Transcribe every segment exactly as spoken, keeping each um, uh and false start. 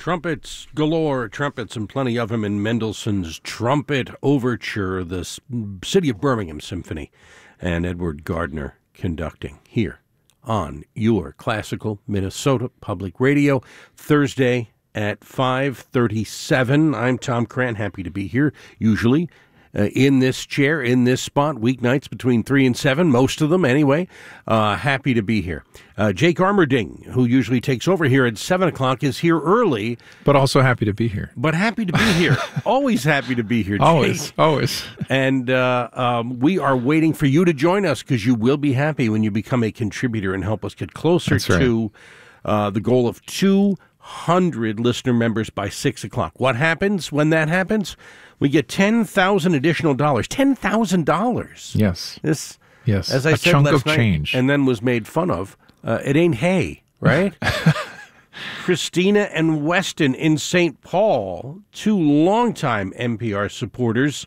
Trumpets galore, trumpets and plenty of them in Mendelssohn's Trumpet Overture, the S- City of Birmingham Symphony, and Edward Gardner conducting here on your classical Minnesota Public Radio, Thursday at five thirty-seven. I'm Tom Cran, happy to be here, usually uh, in this chair, in this spot, weeknights between three and seven, most of them anyway. Uh, happy to be here. Uh, Jake Armerding, who usually takes over here at seven o'clock, is here early. But also happy to be here. But happy to be here. Always happy to be here, Jake. Always, always. And uh, um, we are waiting for you to join us because you will be happy when you become a contributor and help us get closer That's right. to uh, the goal of two hundred listener members by six o'clock. What happens when that happens? We get ten thousand additional dollars. ten thousand dollars. Yes. This, yes. as I a said chunk last of night, change. and then was made fun of. Uh, it ain't hay, right? Christina and Weston in Saint Paul, two longtime N P R supporters,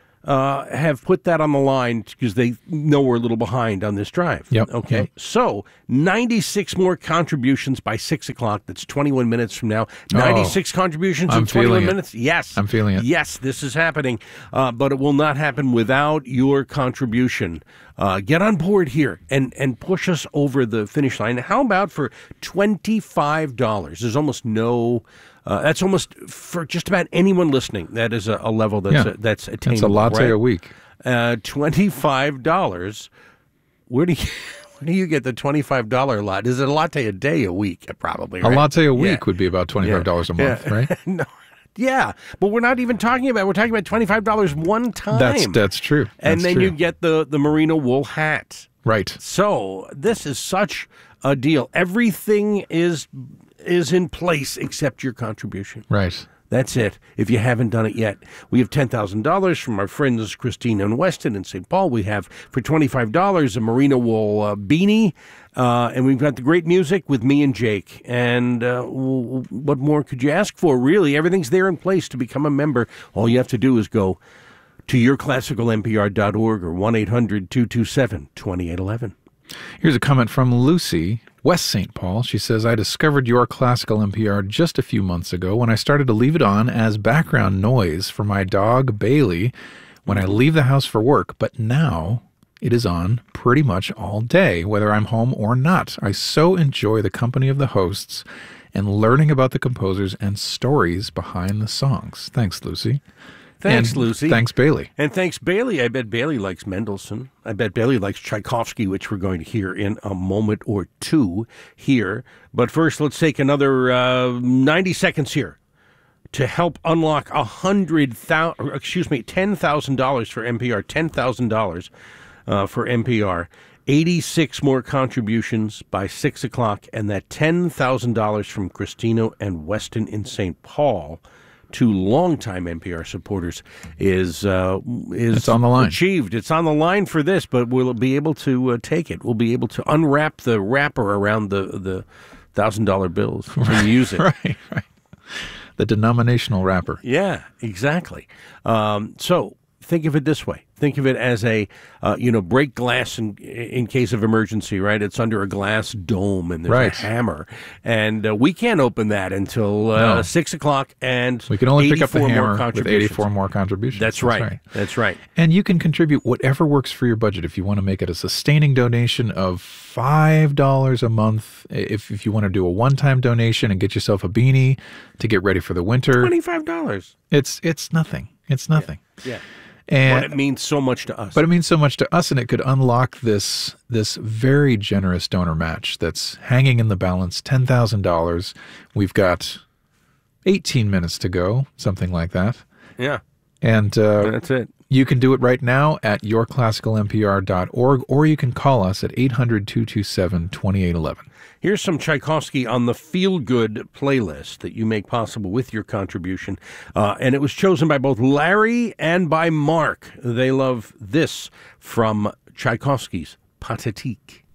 uh, have put that on the line because they know we're a little behind on this drive. Yep. Okay. Yep. So ninety-six more contributions by six o'clock. That's twenty-one minutes from now. ninety-six Oh, contributions I'm in twenty-one feeling it. minutes. Yes. I'm feeling it. Yes, this is happening. Uh, but it will not happen without your contribution. Uh, get on board here and, and push us over the finish line. How about for twenty-five dollars? There's almost no... Uh, that's almost, for just about anyone listening, that is a, a level that's Yeah. a, that's attainable. It's a latte right? a week. Uh, twenty-five dollars. Where do you... Where do you get the twenty-five dollars lot? Is it a latte a day, a week? Probably, right? A latte a week Yeah. would be about twenty-five dollars Yeah. a month, Yeah. right? No. Yeah, but we're not even talking about, we're talking about twenty-five dollars one time. That's that's true. And That's then true. you get the, the merino wool hat. Right. So this is such a deal. Everything is is in place except your contribution. Right. That's it. If you haven't done it yet, we have ten thousand dollars from our friends Christina and Weston in Saint Paul. We have, for twenty-five dollars, a merino wool uh, beanie. Uh, and we've got the great music with me and Jake. And uh, w- what more could you ask for, really? Everything's there in place to become a member. All you have to do is go to your classical N P R dot org or one eight hundred two two seven two eight one one. Here's a comment from Lucy, West Saint Paul. She says, I discovered your classical N P R just a few months ago when I started to leave it on as background noise for my dog, Bailey, when I leave the house for work. But now it is on pretty much all day, whether I'm home or not. I so enjoy the company of the hosts and learning about the composers and stories behind the songs. Thanks, Lucy. Thanks, And Lucy. Thanks, Bailey. And thanks, Bailey. I bet Bailey likes Mendelssohn. I bet Bailey likes Tchaikovsky, which we're going to hear in a moment or two here. But first, let's take another uh, ninety seconds here to help unlock a hundred thousand, excuse me, ten thousand dollars for N P R. Ten thousand dollars uh, for N P R. Eighty-six more contributions by six o'clock, and that ten thousand dollars from Christina and Weston in Saint Paul, two longtime N P R supporters, is uh, is It's on the line. achieved. It's on the line for this, but we'll be able to uh, take it. We'll be able to unwrap the wrapper around the the thousand dollar bills and use it. Right, right. The denominational wrapper. Yeah, exactly. Um, so think of it this way. Think of it as a, uh, you know, break glass in in case of emergency, right? It's under a glass dome and there's Right. a hammer. And uh, we can't open that until uh, No. six o'clock and We can only pick up the eighty-four more hammer with contributions. eighty-four more contributions. That's right. That's right. And you can contribute whatever works for your budget. If you want to make it a sustaining donation of five dollars a month, if, if you want to do a one-time donation and get yourself a beanie to get ready for the winter, twenty-five dollars. it's it's nothing. It's nothing. Yeah. And, But it means so much to us. but it means so much to us, and it could unlock this this very generous donor match that's hanging in the balance, ten thousand dollars. We've got eighteen minutes to go, something like that. yeah, And uh, that's it. you can do it right now at your classical N P R dot org, or you can call us at eight hundred two two seven two eight one one. Here's some Tchaikovsky on the Feel Good playlist that you make possible with your contribution. Uh, and it was chosen by both Larry and by Mark. They love this from Tchaikovsky's Pathétique.